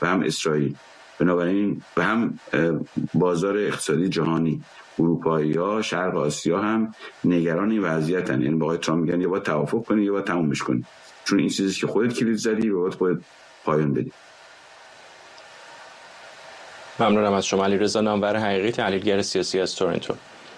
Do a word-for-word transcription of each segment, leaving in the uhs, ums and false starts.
و هم اسرائیل. بنابراین به هم بازار اقتصادی جهانی، اروپایی‌ها، شرق آسیا هم نگران این وضعیتن. یعنی با آقای ترامپ میگن یا باید توافق کنی یا باید تمومش کنی، چون این چیزی که خودت کلید زدی و باید خودت پایان بدی. ممنونم از شما علیرضا نامور حقیقی، تحلیلگر سیاسی از تورنتو.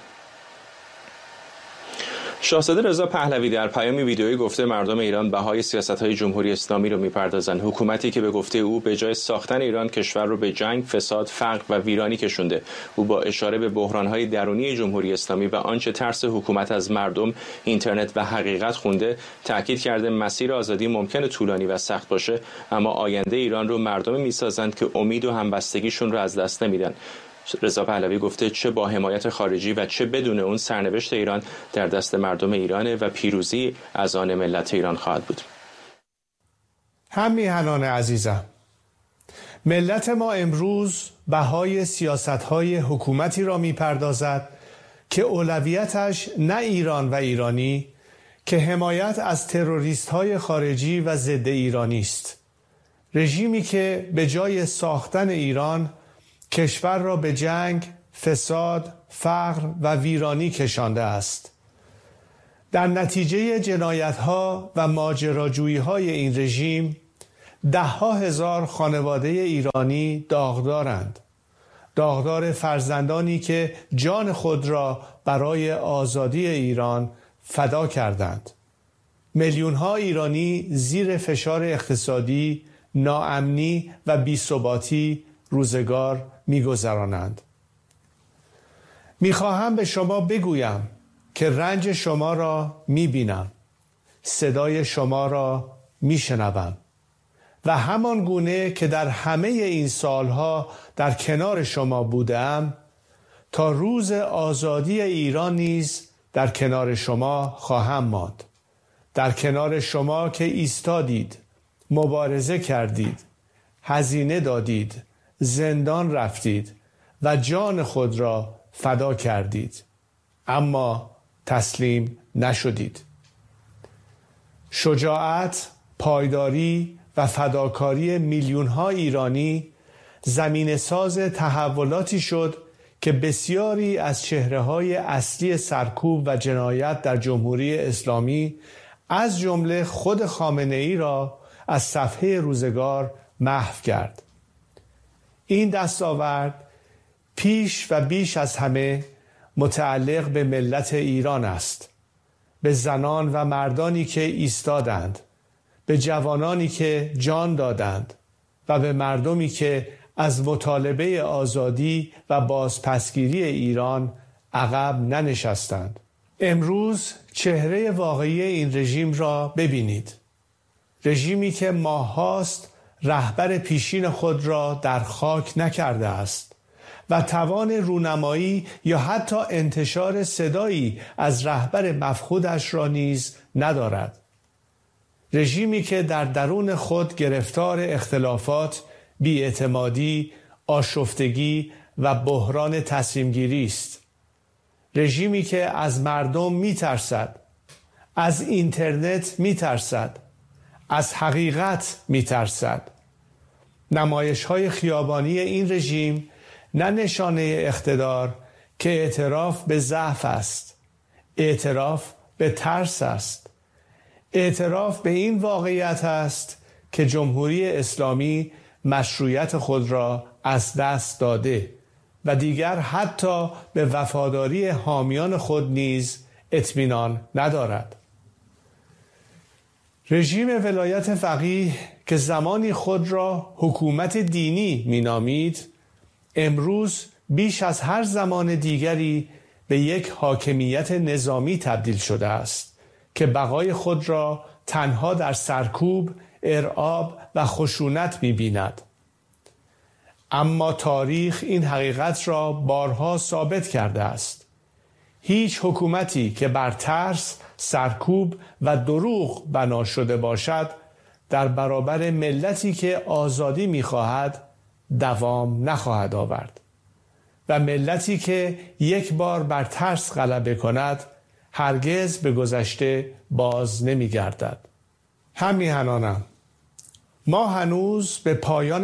شاهزاده رضا پهلوی در پیامی ویدیویی گفته مردم ایران بهای سیاست‌های جمهوری اسلامی رو میپردازن. حکومتی که به گفته او به جای ساختن ایران کشور رو به جنگ، فساد، فقر و ویرانی کشونده. او با اشاره به بحران‌های درونی جمهوری اسلامی و آنچه ترس حکومت از مردم، اینترنت و حقیقت خونده، تاکید کرده مسیر آزادی ممکنه طولانی و سخت باشه، اما آینده ایران رو مردمی میسازند که امید و همبستگیشون رو از دست نمیدن. رضا پهلوی گفته چه با حمایت خارجی و چه بدون اون سرنوشت ایران در دست مردم ایرانه و پیروزی از آن ملت ایران خواهد بود. هم میهنان عزیزم، ملت ما امروز بهای سیاست‌های حکومتی را میپردازد که اولویتش نه ایران و ایرانی، که حمایت از تروریست‌های خارجی و ضد ایرانی است. رژیمی که به جای ساختن ایران کشور را به جنگ، فساد، فقر و ویرانی کشانده است. در نتیجه جنایت‌ها و ماجراجویی‌های این رژیم، ده‌ها هزار خانواده ایرانی داغدارند. داغدار فرزندانی که جان خود را برای آزادی ایران فدا کردند. میلیون‌ها ایرانی زیر فشار اقتصادی، ناامنی و بی‌ثباتی روزگار می‌گذرانند. می‌خواهم به شما بگویم که رنج شما را می‌بینم، صدای شما را می‌شنوم و همان گونه که در همه این سالها در کنار شما بودم، تا روز آزادی ایران نیز در کنار شما خواهم ماند. در کنار شما که ایستادید، مبارزه کردید، هزینه دادید، زندان رفتید و جان خود را فدا کردید، اما تسلیم نشدید. شجاعت، پایداری و فداکاری میلیون‌ها ایرانی زمین ساز تحولاتی شد که بسیاری از چهره‌های اصلی سرکوب و جنایت در جمهوری اسلامی از جمله خود خامنه‌ای را از صفحه روزگار محو کرد. این دستاورد پیش و بیش از همه متعلق به ملت ایران است، به زنان و مردانی که ایستادند، به جوانانی که جان دادند و به مردمی که از مطالبه آزادی و بازپسگیری ایران عقب ننشستند. امروز چهره واقعی این رژیم را ببینید. رژیمی که ماه‌هاست رهبر پیشین خود را در خاک نکرده است و توان رونمایی یا حتی انتشار صدایی از رهبر مفقودش را نیز ندارد. رژیمی که در درون خود گرفتار اختلافات، بی‌اعتمادی، آشفتگی و بحران تصمیم‌گیری است. رژیمی که از مردم می‌ترسد، از اینترنت می‌ترسد، از حقیقت می‌ترسد. نمایش‌های خیابانی این رژیم نه نشانه اقتدار که اعتراف به ضعف است، اعتراف به ترس است. اعتراف به این واقعیت است که جمهوری اسلامی مشروعیت خود را از دست داده و دیگر حتی به وفاداری حامیان خود نیز اطمینان ندارد. رژیم ولایت فقیه که زمانی خود را حکومت دینی مینامید، امروز بیش از هر زمان دیگری به یک حاکمیت نظامی تبدیل شده است که بقای خود را تنها در سرکوب، ارعاب و خشونت می‌بیند. اما تاریخ این حقیقت را بارها ثابت کرده است. هیچ حکومتی که بر ترس، سرکوب و دروغ بنا شده باشد، در برابر ملتی که آزادی می‌خواهد دوام نخواهد آورد و ملتی که یک بار بر ترس غلبه کند هرگز به گذشته باز نمی‌گردد. هم میهنانم، ما هنوز به پایان